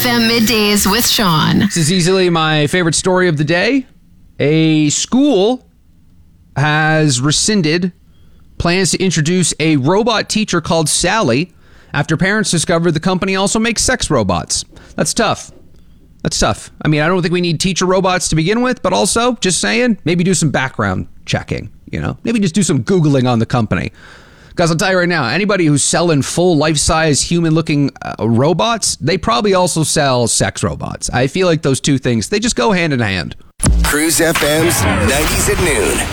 FM Middays with Sean. This is easily my favorite story of the day. A school has rescinded plans to introduce a robot teacher called Sally after parents discovered the company also makes sex robots. That's tough. I mean, I don't think we need teacher robots to begin with, but also, just saying, maybe do some background checking, Maybe just do some Googling on the company. Guys, I'll tell you right now, anybody who's selling full life-size human-looking robots, they probably also sell sex robots. I feel like those two things, they just go hand in hand. Cruise FM's 90s at noon.